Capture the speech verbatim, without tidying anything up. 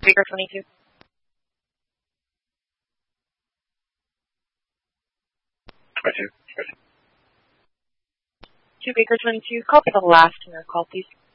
Baker twenty-two. twenty-two. Two Baker twenty-two. Call for the last nurse call, please.